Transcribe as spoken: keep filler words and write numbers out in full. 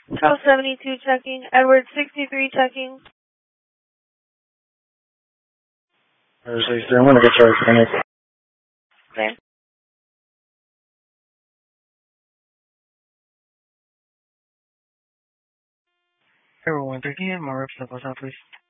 Charles seventy-two checking. Edward sixty-three checking. Edward sixty-three, I'm going to get charged for it. Okay. Edward one thirteen, my representative, please.